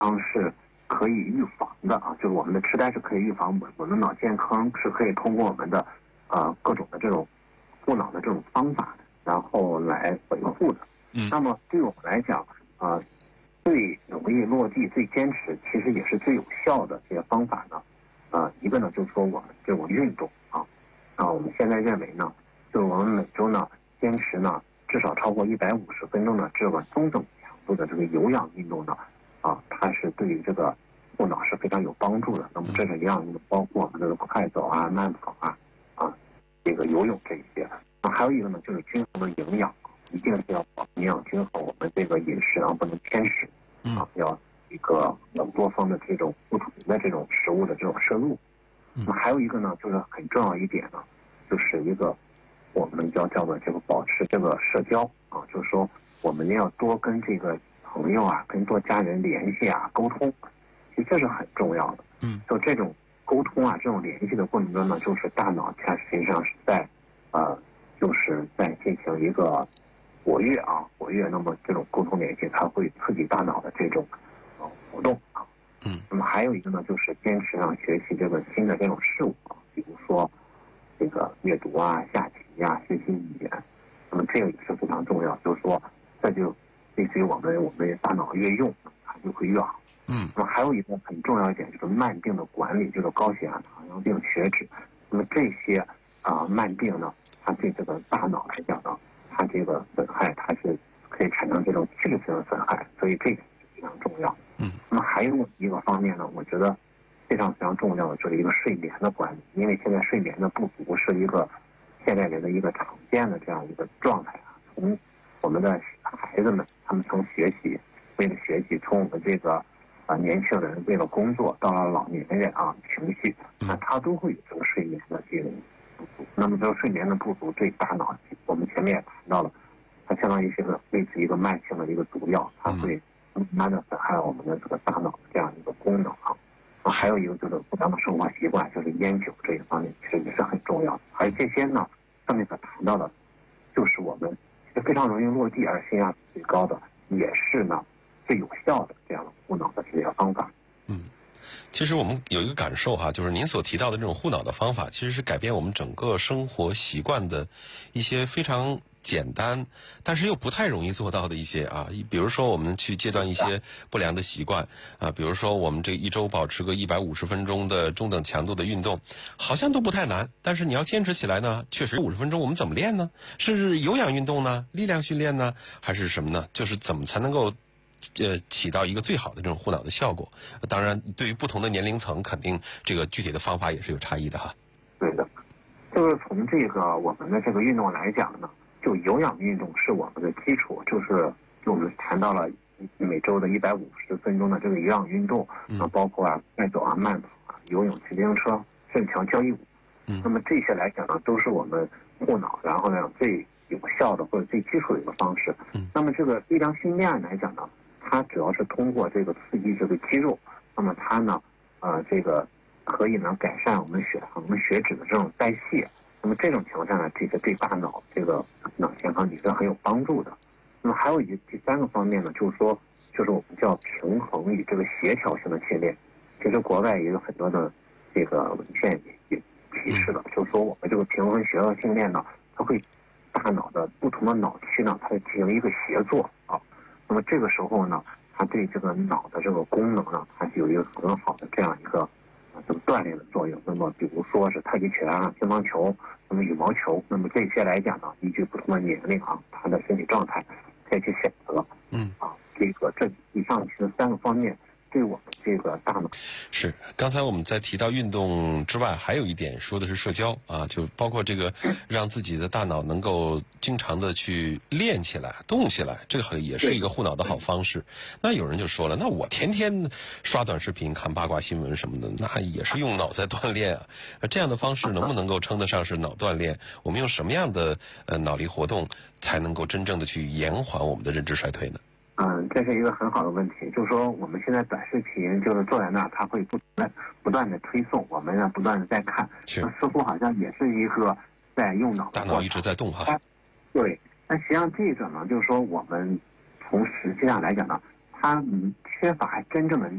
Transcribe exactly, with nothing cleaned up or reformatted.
康是可以预防的啊，就是我们的痴呆是可以预防，我们脑健康是可以通过我们的呃各种的这种护脑的这种方法，然后来维护的。 嗯， 那么对我们来讲，啊、呃，最容易落地、最坚持，其实也是最有效的这些方法呢，啊、呃，一个呢就是说我们这种运动啊，啊，我们现在认为呢，就是我们每周呢坚持呢至少超过一百五十分钟的这个中等强度的这个有氧运动呢，啊，它是对于这个护脑是非常有帮助的。那么这个有氧运动包括我们的快走啊、慢跑啊、啊这个游泳这一些。啊，还有一个呢就是均衡的营养，一定是要保营养均衡，我们这个饮食啊不能偏食，啊要一个要多方的这种不同的这种食物的这种摄入。那还有一个呢就是很重要一点呢，就是一个我们叫叫做这个保持这个社交啊，就是说我们要多跟这个朋友啊、跟多家人联系啊、沟通，其实这是很重要的。 嗯， 就这种沟通啊、这种联系的过程中呢，就是大脑它实际上是在呃，就是在进行一个活跃啊，活跃。那么这种沟通联系，它会刺激大脑的这种呃活动啊。 嗯， 那么还有一个呢，就是坚持让学习这个新的这种事物啊，比如说这个阅读啊、下棋啊、学习语言。那么这个也是非常重要，就是说这就类似于我们我们大脑越用，它就会越好。 嗯， 那么还有一个很重要一点就是慢病的管理，就是高血压、糖尿病、血脂。那么这些啊、呃、慢病呢，它对这个大脑来讲呢，它这个损害它是可以产生这种器质性的损害，所以这个非常重要。 嗯， 那么还有一个方面呢，我觉得非常非常重要的就是一个睡眠的管理，因为现在睡眠的不足是一个现代人的一个常见的这样一个状态啊。从我们的孩子们，他们从学习为了学习，从我们这个啊、呃、年轻人为了工作，到了老年人啊情绪，那他都会有这个睡眠的这种不足。那么这个睡眠的不足对大脑，我们前面也谈到了，它相当于是个类似一个慢性的一个毒药，它会慢慢的损害我们的这个大脑的这样一个功能啊。啊，还有一个就是不良的生活习惯，就是烟酒这一方面，其实也是很重要的。而这些呢，上面所谈到的，就是我们非常容易落地而性价比最高的，也是呢最有效的这样的护脑的这些方法。 嗯，其实我们有一个感受哈，就是您所提到的这种护脑的方法，其实是改变我们整个生活习惯的一些非常简单，但是又不太容易做到的一些啊，比如说我们去戒断一些不良的习惯啊，比如说我们这一周保持个一百五十分钟的中等强度的运动，好像都不太难，但是你要坚持起来呢，确实五十分钟我们怎么练呢？是有氧运动呢？力量训练呢？还是什么呢？就是怎么才能够呃，起到一个最好的这种护脑的效果。当然，对于不同的年龄层，肯定这个具体的方法也是有差异的哈。 对的，就是从这个我们的这个运动来讲呢，就有氧运动是我们的基础，就是就我们谈到了每周的一百五十分钟的这个有氧运动，啊，包括啊快走啊、慢跑啊、游泳、骑自行车、顺墙交谊舞。 嗯， 那么这些来讲呢，都是我们护脑，然后呢最有效的或者最基础的一个方式。 嗯， 那么这个力量训练来讲呢，它主要是通过这个刺激这个肌肉，那么它呢，呃，这个可以呢改善我们血糖、我们血脂的这种代谢。那么这种情况下呢，这个对大脑这个脑健康也是很有帮助的。那么还有一第三个方面呢，就是说，就是我们叫平衡与这个协调性的训练。其实国外也有很多的这个文献也也提示了，就是说我们这个平衡协调训练呢，它会大脑的不同的脑区呢，它进行一个协作啊。那么这个时候呢，它对这个脑的这个功能呢，它有一个很好的这样一个这个锻炼的作用。那么比如说是太极拳啊、乒乓球，那么羽毛球，那么这些来讲呢，依据不同的年龄啊，他的身体状态再去选择。 嗯， 啊，这个这以上其实三个方面对我们这个大脑是。刚才我们在提到运动之外，还有一点说的是社交啊，就包括这个让自己的大脑能够经常的去练起来、动起来，这个也是一个护脑的好方式。那有人就说了，那我天天刷短视频、看八卦新闻什么的，那也是用脑在锻炼啊。这样的方式能不能够称得上是脑锻炼？我们用什么样的呃脑力活动才能够真正的去延缓我们的认知衰退呢？ 嗯，这是一个很好的问题，就是说我们现在短视频就是坐在那儿，它会不断不断的推送，我们呢不断的在看， 是似乎好像也是一个在用脑的大脑一直在动哈。 对，那实际上这个呢，就是说我们从实际上来讲呢，它嗯缺乏真正的